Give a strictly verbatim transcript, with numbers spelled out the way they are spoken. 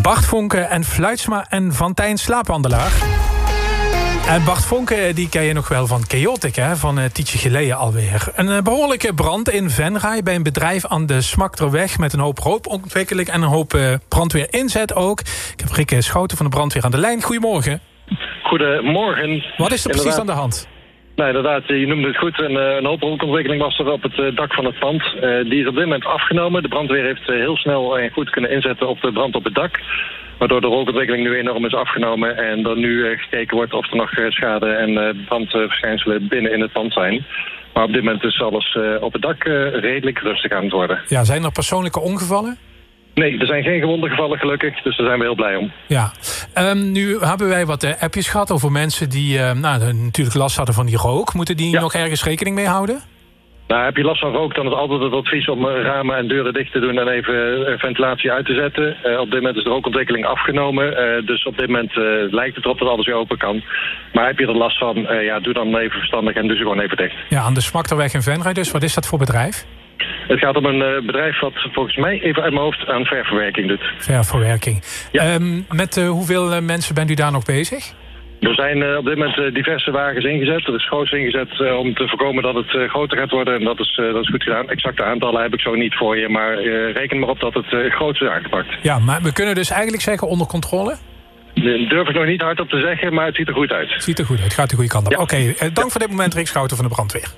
Bart Vonke en Fluitsma en Van Tijn slaapwandelaar. En Bart Vonke, die ken je nog wel van Chaotic, hè? Van een tijdje geleden alweer. Een uh, behoorlijke brand in Venray bij een bedrijf aan de Smakterweg met een hoop rookontwikkeling en een hoop uh, brandweer inzet ook. Ik heb Rikke Schouten van de brandweer aan de lijn. Goedemorgen. Goedemorgen. Wat is er precies inderdaad aan de hand? Nou, inderdaad, je noemde het goed. Een, een hoop rookontwikkeling was er op het dak van het pand. Uh, die is op dit moment afgenomen. De brandweer heeft heel snel en goed kunnen inzetten op de brand op het dak. Waardoor de rookontwikkeling nu enorm is afgenomen. En er nu uh, gekeken wordt of er nog uh, schade en uh, brandverschijnselen binnen in het pand zijn. Maar op dit moment is alles uh, op het dak uh, redelijk rustig aan het worden. Ja, zijn er persoonlijke ongevallen? Nee, er zijn geen gewonden gevallen gelukkig. Dus daar zijn we heel blij om. Ja, um, nu hebben wij wat uh, appjes gehad over mensen die uh, nou, natuurlijk last hadden van die rook. Moeten die ja. nog ergens rekening mee houden? Nou, heb je last van rook, dan is altijd het advies om ramen en deuren dicht te doen en even ventilatie uit te zetten. Uh, op dit moment is de rookontwikkeling afgenomen. Uh, dus op dit moment uh, lijkt het erop dat alles weer open kan. Maar heb je er last van, uh, ja, doe dan even verstandig en doe ze gewoon even dicht. Ja, aan de Smakterweg in Venray dus. Wat is dat voor bedrijf? Het gaat om een uh, bedrijf wat volgens mij even uit mijn hoofd aan ververwerking doet. Ververwerking. Ja. Um, met uh, hoeveel uh, mensen bent u daar nog bezig? Er zijn uh, op dit moment uh, diverse wagens ingezet. Er is groots ingezet uh, om te voorkomen dat het uh, groter gaat worden. En dat is, uh, dat is goed gedaan. Exacte aantallen heb ik zo niet voor je. Maar uh, reken maar op dat het uh, groots is aangepakt. Ja, maar we kunnen dus eigenlijk zeggen onder controle? Dat durf ik nog niet hardop te zeggen, maar het ziet er goed uit. Het ziet er goed uit. Het gaat de goede kant op. Ja. Oké, okay, uh, dank ja. voor dit moment, Rick Schouten van de brandweer.